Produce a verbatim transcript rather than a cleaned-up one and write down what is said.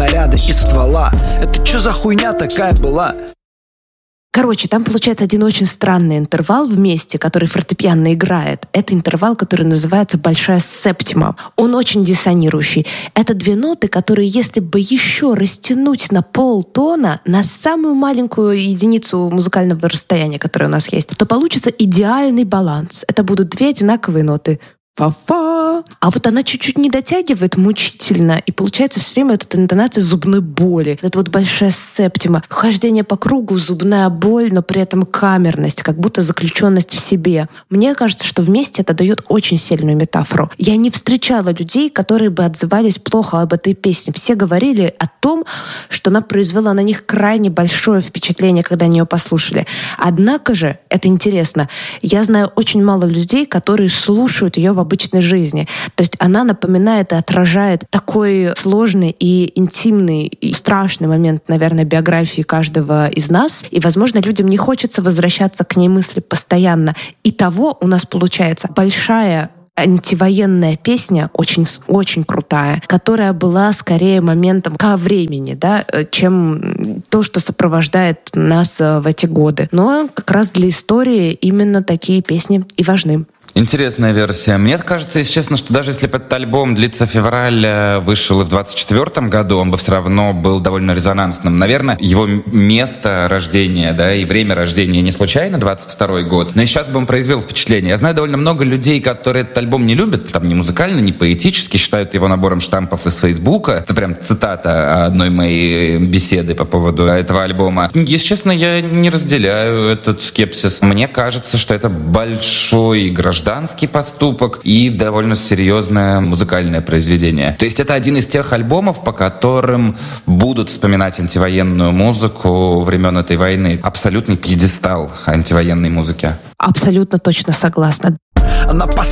снаряды из ствола. Это чё за хуйня такая была? Короче, там получается один очень странный интервал вместе, который фортепиано играет. Это интервал, который называется большая септима. Он очень диссонирующий. Это две ноты, которые, если бы еще растянуть на полтона, на самую маленькую единицу музыкального расстояния, которое у нас есть, то получится идеальный баланс. Это будут две одинаковые ноты. Фа-фа. А вот она чуть-чуть не дотягивает мучительно, и получается все время эта интонация зубной боли. Это вот большая септима. Хождение по кругу, зубная боль, но при этом камерность, как будто заключенность в себе. Мне кажется, что вместе это дает очень сильную метафору. Я не встречала людей, которые бы отзывались плохо об этой песне. Все говорили о том, что она произвела на них крайне большое впечатление, когда они ее послушали. Однако же, это интересно, я знаю очень мало людей, которые слушают ее в обычной жизни. То есть она напоминает и отражает такой сложный и интимный и страшный момент, наверное, биографии каждого из нас. И, возможно, людям не хочется возвращаться к ней мысли постоянно. Итого у нас получается большая антивоенная песня, очень, очень крутая, которая была скорее моментом ко времени, да, чем то, что сопровождает нас в эти годы. Но как раз для истории именно такие песни и важны. Интересная версия. Мне кажется, если честно, что даже если бы этот альбом «Длится февраль» вышел и в двадцать четвёртом году, он бы все равно был довольно резонансным. Наверное, его место рождения, да, и время рождения не случайно, двадцать второй год, но и сейчас бы он произвел впечатление. Я знаю довольно много людей, которые этот альбом не любят, там, ни музыкально, ни поэтически, считают его набором штампов из Фейсбука. Это прям цитата одной моей беседы по поводу этого альбома. Если честно, я не разделяю этот скепсис. Мне кажется, что это большой гражданский гражданский поступок и довольно серьезное музыкальное произведение. То есть это один из тех альбомов, по которым будут вспоминать антивоенную музыку времен этой войны. Абсолютный пьедестал антивоенной музыки. Абсолютно точно согласна. Она